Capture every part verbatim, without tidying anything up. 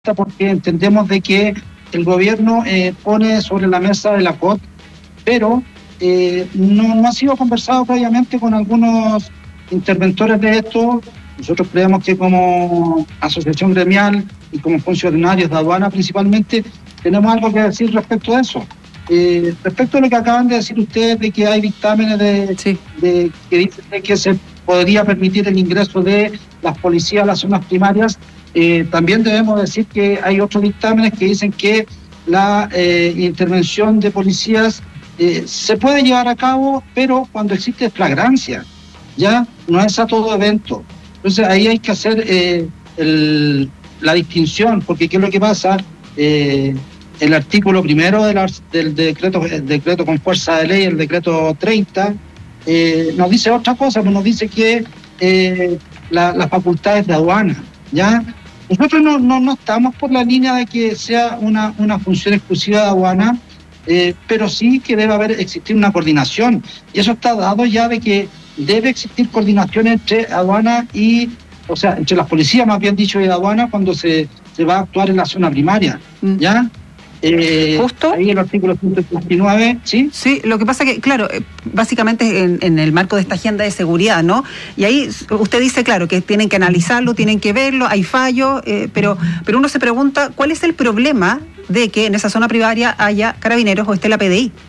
porque entendemos de que el gobierno eh, pone sobre la mesa de la C O T, pero eh, no, no ha sido conversado previamente con algunos interventores de esto. Nosotros creemos que como asociación gremial y como funcionarios de aduana principalmente, tenemos algo que decir respecto a eso. Eh, respecto a lo que acaban de decir ustedes de que hay dictámenes de, sí. de, que dicen de que se podría permitir el ingreso de las policías a las zonas primarias, eh, también debemos decir que hay otros dictámenes que dicen que la eh, intervención de policías eh, se puede llevar a cabo, pero cuando existe flagrancia, ya no es a todo evento. Entonces ahí hay que hacer eh, el, la distinción, porque ¿qué es lo que pasa? Eh, el artículo primero de la, del decreto, el decreto con fuerza de ley, el decreto treinta, eh, nos dice otra cosa, pues nos dice que eh, la, las facultades de aduana, ¿ya? Nosotros no, no, no estamos por la línea de que sea una, una función exclusiva de aduana, eh, pero sí que debe haber existir una coordinación, y eso está dado ya de que debe existir coordinación entre aduana y, o sea, entre las policías, más bien dicho, y aduana cuando se, se va a actuar en la zona primaria, ¿ya? Eh, Justo. Ahí el artículo ciento veintinueve, ¿sí? Sí, lo que pasa que, claro, básicamente en, en el marco de esta agenda de seguridad, ¿no? Y ahí usted dice, claro, que tienen que analizarlo, tienen que verlo, hay fallos, eh, pero, pero uno se pregunta, ¿cuál es el problema de que en esa zona primaria haya carabineros o esté la P D I?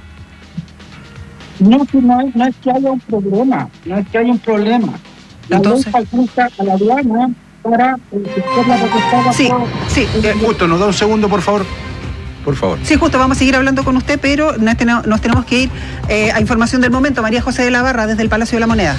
No, no es, no es que haya un problema, no es que haya un problema. La Entonces, ley faculta a la aduana para ejercer la potestad. Sí, sí. Eh, justo, nos da un segundo, por favor. Por favor. Sí, justo, vamos a seguir hablando con usted, pero nos tenemos, nos tenemos que ir eh, a información del momento. María José de la Barra, desde el Palacio de la Moneda.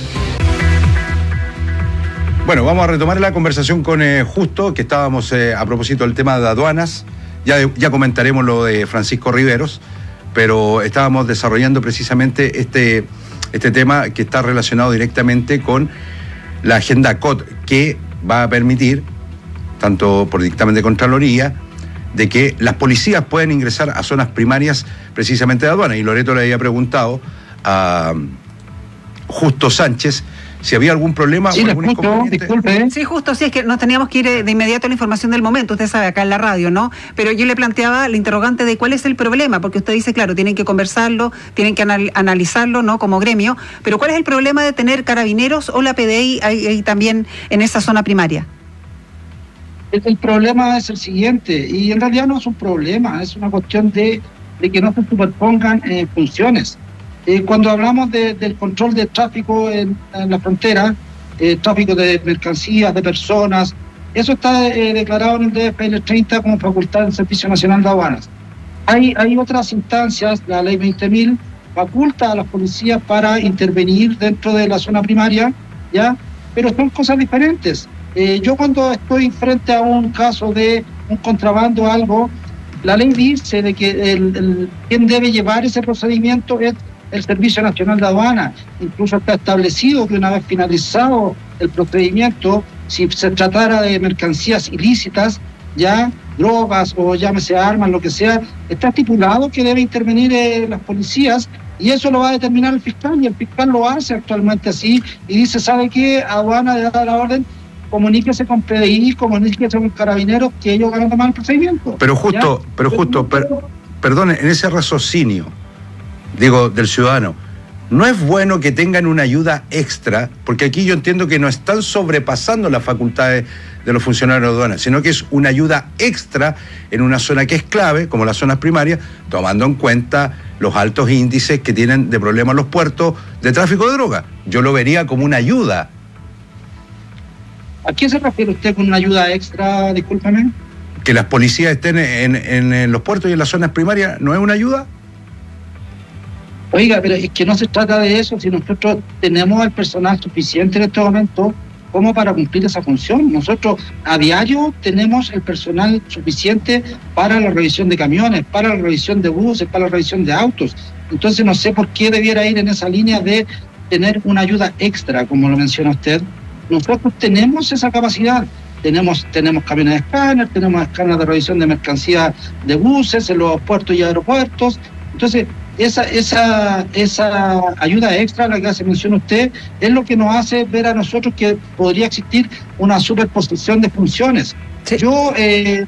Bueno, vamos a retomar la conversación con eh, Justo, que estábamos eh, a propósito del tema de aduanas. Ya, ya comentaremos lo de Francisco Riveros, pero estábamos desarrollando precisamente este, este tema que está relacionado directamente con la agenda C O T, que va a permitir, tanto por dictamen de Contraloría, de que las policías pueden ingresar a zonas primarias precisamente de aduana. Y Loreto le había preguntado a Justo Sánchez si había algún problema sí, o algún escucho, inconveniente. Disculpe. Sí, justo, sí, es que nos teníamos que ir de inmediato a la información del momento, usted sabe, acá en la radio, ¿no? Pero yo le planteaba la interrogante de cuál es el problema, porque usted dice, claro, tienen que conversarlo, tienen que anal- analizarlo, ¿no? Como gremio, pero ¿cuál es el problema de tener carabineros o la P D I ahí, ahí también en esa zona primaria? El, el problema es el siguiente, y en realidad no es un problema, es una cuestión de, de que no se superpongan eh, funciones. Eh, cuando hablamos de, del control del tráfico en, en la frontera, eh, tráfico de mercancías, de personas, eso está eh, declarado en el D F L treinta como facultad del Servicio Nacional de Aduanas. Hay, hay otras instancias, la ley veinte mil faculta a las policías para intervenir dentro de la zona primaria, ¿ya? Pero son cosas diferentes. Eh, yo cuando estoy frente a un caso de un contrabando o algo, la ley dice de que el, el, quien debe llevar ese procedimiento es el Servicio Nacional de Aduana. Incluso está establecido que una vez finalizado el procedimiento, si se tratara de mercancías ilícitas, ya drogas o llámese armas, lo que sea, está estipulado que debe intervenir eh, las policías, y eso lo va a determinar el fiscal, y el fiscal lo hace actualmente así, y dice, ¿sabe qué? Aduana le da la orden, comuníquese con P D I, comuníquese con Carabineros, que ellos van a tomar el procedimiento. Pero justo, ¿ya? pero justo, per, perdone, en ese raciocinio, digo, del ciudadano, ¿no es bueno que tengan una ayuda extra? Porque aquí yo entiendo que no están sobrepasando las facultades de los funcionarios de aduanas, sino que es una ayuda extra en una zona que es clave, como las zonas primarias, tomando en cuenta los altos índices que tienen de problemas los puertos de tráfico de droga. Yo lo vería como una ayuda. ¿A qué se refiere usted con una ayuda extra? Discúlpeme. Que las policías estén en, en, en los puertos y en las zonas primarias, ¿no es una ayuda? Oiga, pero es que no se trata de eso, si nosotros tenemos el personal suficiente en este momento como para cumplir esa función. Nosotros a diario tenemos el personal suficiente para la revisión de camiones, para la revisión de buses, para la revisión de autos. Entonces no sé por qué debiera ir en esa línea de tener una ayuda extra, como lo menciona usted. Nosotros tenemos esa capacidad. Tenemos, tenemos camiones de escáner, tenemos escáneres de revisión de mercancías de buses en los puertos y aeropuertos. Entonces, esa, esa, esa ayuda extra, la que hace mención usted, es lo que nos hace ver a nosotros que podría existir una superposición de funciones. Sí. Yo eh,